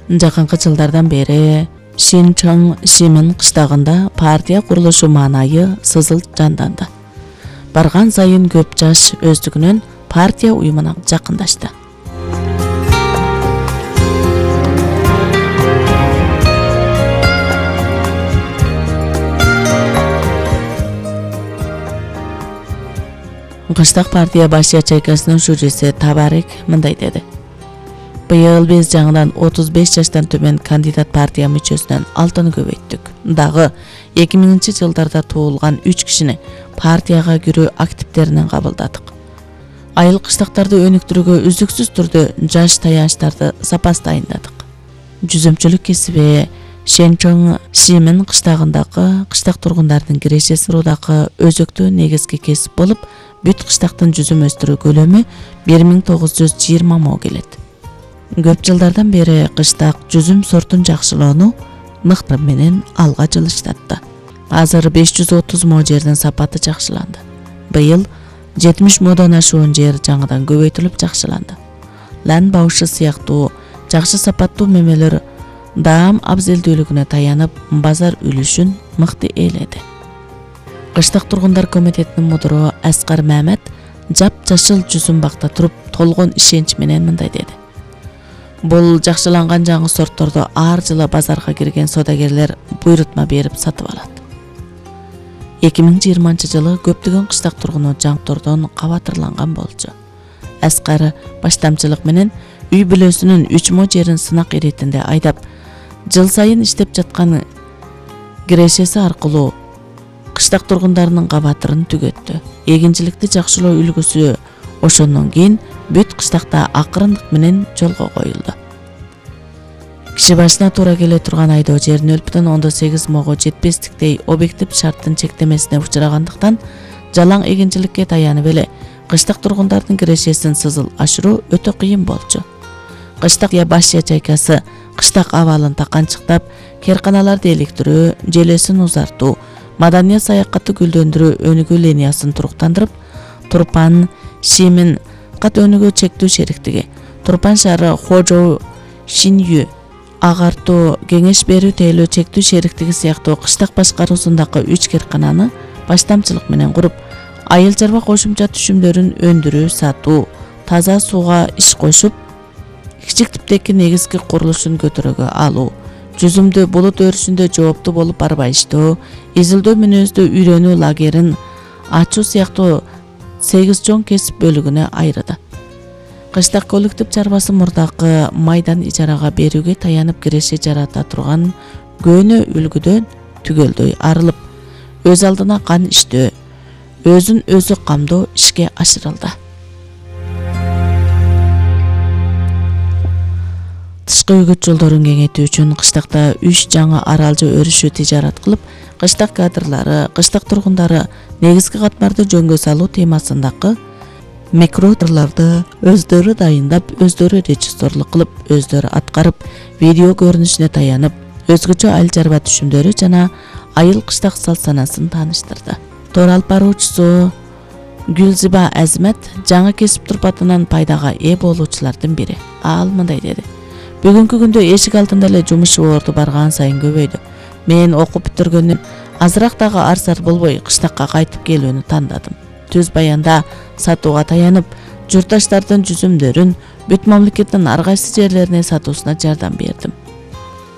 Жакынкы жылдардан бери Шинчон Шимин кыштагында партия курулушу маанайы сызылып жанданды. Барган сайын көп жаш өздүгүнөн партия уюмуна жакындашты. Кыштак партия баш ячейкасынын шүүрүсү Табарик мындай деди. Быйыл биз жаңыдан 35 жаштан төмен кандидат партия мүчөсүнөн 6-ны көбөйттүк. Дагы 2000-жылдарда туулган 3 кишини партияга кирүү активдеринен кабылдадык. Айыл кыштактарды өнүктүрүүгө үздүксүз түрдө жаш таянычтарды запас дайындадык. Жүзөмчүлүк кесиби Шинчон Шимин кыштагындагы кыштак тургундардын кирешеси рудагы өзөктүү негизги кесип болуп, бүт кыштактын жүзүм өстүрүү көлөмү 1920 мо келет. Көп жылдардан бери кыштак жүзүм сортун жакшылоону мыктар менен алга жылыштатты. Азыр 530 мо жердин сапаты жакшыланды. Быйыл 70 модон ашуун жер жаңыдан көбөйтүлүп жакшыланды. Лан баушы сыяктуу жакшы сапаттуу мемелер даам абзелдүүлүгүнө таянып, базар үлүшүн мыкты ээледи. Кыштак тургундар комитетинин мудуру Аскар Мамет жап-жашыл жүзүм бакта туруп, толгон ишенч менен мындай деди. Бул жакшыланган жаңы сортторду ар жылы базарга кирген содагерлер буйрутма берип сатып алат. 2020-жылы көптөгөн кыштак тургуну жаңтордон кабатырланган болчу. Аскар баштамчылык менен үй бүлөсүнүн 3 мо жерин сынак иретинде айдап, жыл сайын иштеп жаткан кирешеси аркылуу кыштак тургундарынын кабатырын түгөттү. Эгинчиликти жакшылоо үлгүсү ошондон кийин бүт кыштакта акырындык менен жолго коюлду. Киши башына туура келе турган айдоо жер 0,8 мого жетпестиктей объектив шарттын чектемесине учурагандыктан жалаң эгинчиликке таянып эле кыштак тургундардын кирешесин сызыл ашыруу өтө кыйын болчу. Кыштак баш ячейкасы кыштак абалын таканчыктап, керканаларды электирүү, желесин узартуу, маданият саякатты гүлдөндүрүү өнүгүү линиясын туруктандырып, Турпан Шимин кат өнүгүү чектүү шериктиги, Турпан шаары Хожоу Шинью агартуу кеңеш берүү тейлөө чектүү шериктиги сыяктуу кыштак башкаруусундагы 3 керкананы баштамчылык менен куруп, айыл чарба кошумча түшүмдөрүн өндүрүү, сатуу, таза сууга иш кошуп, кичик типтеги негизги курулушун көтөрөгө алуу, жүзүмдү булут өрүшүндө жооптуу болуп барбайыштоо, изилдөө мүнөздүү үйрөнүү лагерин ачуу сыяктуу 8 чоң кесип бөлүгүнө айырды. Кыштак коллектив чарбасы мурдакы майдан ижарага берүүгө таянып киреше жарата турган көөнө үлгүдөн түгөлдөй арылып, өз алдына кан иштөө, өзүн өзү камдоо ишке ашырылды. Тышкы үгүт жолдорун кеңейтүү үчүн кыштакта 3 жаңы аралжы өрүшүү тижарат кылып, кыштак кадрлары, кыштак тургундары негизги катмарды жөнгө салуу темасындагы микротурларды өздөрү дайындап, өздөрү режиссерлук кылып, өздөрү аткарып, видео көрүнүшүнө таянып, өзгөчө айыл чарба түшүмдөрү жана айыл кыштак салт-санасын тааныштырды. Тор алып баруучусу Гүлзиба Азмат жаңы кесип турпатынан пайдага ээ болуучулардын бири. Ал мындай деди. Бүгүнкү күндө эшик алдында эле жумуш орду барган сайын көбөйдү. Мен окуп бүтүргөндөн азыраак дагы арсар болбой кыштакка кайтып келүүнү тандадым. Түз баянда сатууга таянып, журтташтардын жүзүмдөрүн бүт мамлекеттин ар кайсы жерлерине сатуусуна жардам бердим.